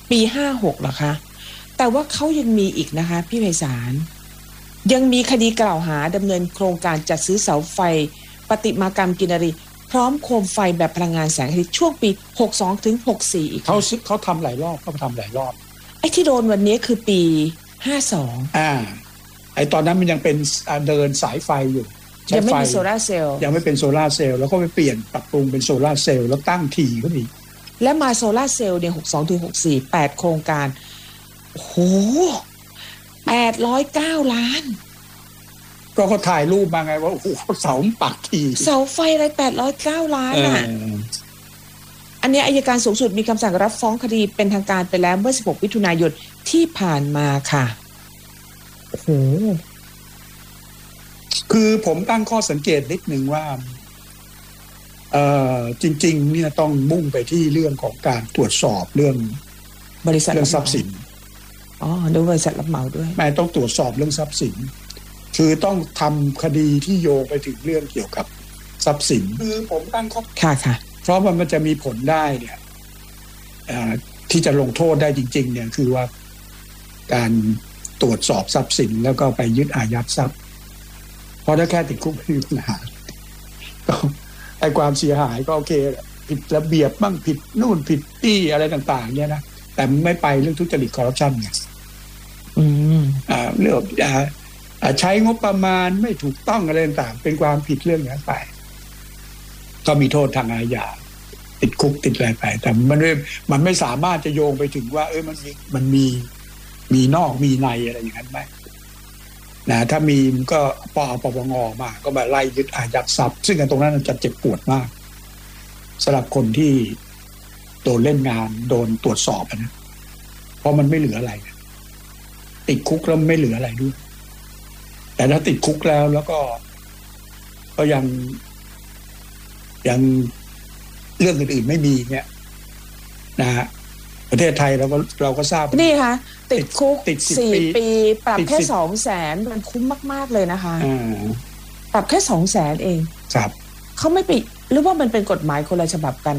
ปี56เหรอคะแต่ว่าเขายังมีอีกนะคะพี่ไพศาลยังมีคดีกล่าวหาดำเนินโครงการจัดซื้อเสาไฟประติมากรรมกินรีพร้อมโคมไฟแบบพลังงานแสงอาทิตย์ช่วงปี62ถึง64อีกเขาทำหลายรอบไอ้ที่โดนวันนี้คือปี52 ไอ้ตอนนั้นมันยังเป็นเดินสายไฟอยู่ยังไม่มีโซล่าเซลล์ยังไม่เป็นโซล่าเซลล์แล้วก็ไปเปลี่ยนปรับปรุงเป็นโซล่าเซลล์แล้วตั้งทีก็มีและมาโซล่าเซลล์เนี่ย62ถึง64 8โครงการโอ้โห809 ล้านก็เขาถ่ายรูปมาไงว่าโอ้โหเสาปักทีเสาไฟอะไร809 ล้านอันนี้อัยการสูงสุดมีคำสั่งรับฟ้องคดีเป็นทางการไปแล้วเมื่อ16มิถุนายนที่ผ่านมาค่ะโอ้โหคือผมตั้งข้อสังเกตนิดนึงว่าจริงๆเนี่ยต้องมุ่งไปที่เรื่องของการตรวจสอบเรื่องบริษัทเรื่องทรัพย์สินดูบริษัทรับเหมาด้วยไม่ต้องตรวจสอบเรื่องทรัพย์สินคือต้องทำคดีที่โยงไปถึงเรื่องเกี่ยวกับทรัพย์สินคือผมตั้งข้อค่ะเพราะมันจะมีผลได้เนี่ยที่จะลงโทษได้จริงๆเนี่ยคือว่าการตรวจสอบทรัพย์สินแล้วก็ไปยึดอายัดทรัพย์เพราะถ้าแค่ติดคุกไม่มีปัญหาก็ไอ้ความเสียหายก็โอเคผิดระเบียบบ้างผิดนู่นผิดที่อะไรต่างๆเนี่ยนะแต่ไม่ไปเรื่องทุจริตคอร์รัปชันไงเรื่องใช้งบประมาณไม่ถูกต้องอะไรต่างๆเป็นความผิดเรื่องนั้นไปก็มีโทษทางอาญาติดคุกติดอะไรไปแต่มันไม่สามารถจะโยงไปถึงว่ามันมีนอกมีในอะไรอย่างนั้นไหมนะถ้ามีมันก็ปปงมาก็มาไล่ยึดอายัดทรัพย์ซึ่งตรงนั้นจะเจ็บปวดมากสำหรับคนที่โดนเล่นงานโดนตรวจสอบนะเพราะมันไม่เหลืออะไรติดคุกแล้วไม่เหลืออะไรด้วยแต่ถ้าติดคุกแล้วก็ยังเรื่องอื่นๆไม่มีเนี่ยนะฮะประเทศไทยเราก็ทราบนี่ค่ะติดคุก4 ปีปรับแค่200,000มันคุ้มมากๆเลยนะคะปรับแค่200,000เองครับเขาไม่ไปหรือว่ามันเป็นกฎหมายคนละฉบับกัน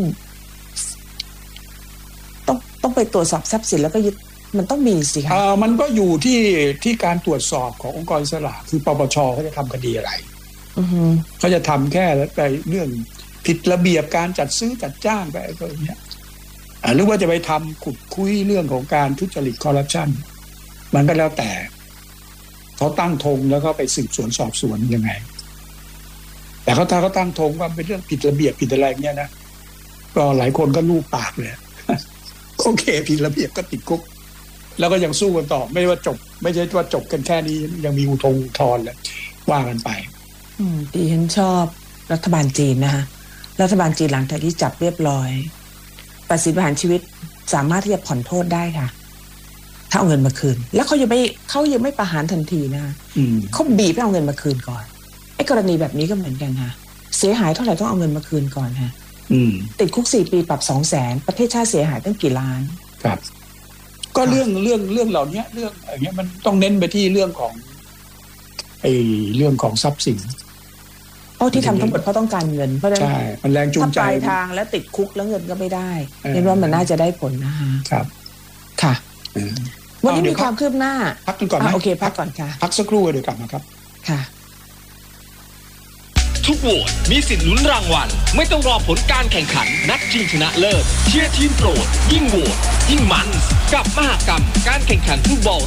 ต้องไปตรวจสอบทรัพย์สินแล้วก็ยึดมันต้องมีสิคะมันก็อยู่ที่การตรวจสอบขององค์กรอิสระคือปปชเขาจะทำคดีอะไรเขาจะทำแค่ไปเรื่องผิดระเบียบการจัดซื้อจัดจ้างไปอะไรอย่างเงี้ยหรือว่าจะไปทำขุดคุยเรื่องของการทุจริตคอร์รัปชันมันก็แล้วแต่เขาตั้งธงแล้วก็ไปสืบสวนสอบสวนยังไงแต่ถ้าเขาตั้งธงว่าเป็นเรื่องผิดระเบียบผิดอะไรเงี้ยนะก็หลายคนก็ลูบปากเลยโอเคผิดระเบียบก็ติดคุกแล้วก็ยังสู้กันต่อไม่ว่าจบไม่ใช่ว่าจบกันแค่นี้ยังมีอุทธรณ์เลยว่ากันไปดิฉันชอบรัฐบาลจีนนะคะรัฐบาลจีนหลังจากที่จับเรียบร้อยตัดสินประหารชีวิตสามารถที่จะผ่อนโทษได้ค่ะถ้าเอาเงินมาคืนแล้วเขายังไม่ประหารทันทีนะเขาบีบให้เอาเงินมาคืนก่อนไอ้กรณีแบบนี้ก็เหมือนกันค่ะเสียหายเท่าไหร่ต้องเอาเงินมาคืนก่อนค่ะติดคุก4 ปีปรับ200,000ประเทศชาติเสียหายตั้งกี่ล้านครับก็เรื่องเหล่านี้เรื่องอย่างเงี้ยมันต้องเน้นไปที่เรื่องของเรื่องของทรัพย์สินที่ทำทั้งหมดเพราะต้องการเงินเพราะฉะนั้นมันแรงจูงใจถ้าปลายทางแล้วติดคุกแล้วเงินก็ไม่ได้เห็นว่ามันน่าจะได้ผลนะคะครับค่ะวันนี้มีความคืบหน้าพักกันก่อนไหมโอเคพักก่อนค่ะพักสักครู่เดี๋ยวกลับมาครับค่ะทุกโหวตมีสิทธิ์ลุ้นรางวัลไม่ต้องรอผลการแข่งขันนัดชิงชนะเลิศเชียร์ทีมโปรดยิ่งโหวตยิ่งมันกับมหกรรมการแข่งขันฟุตบอล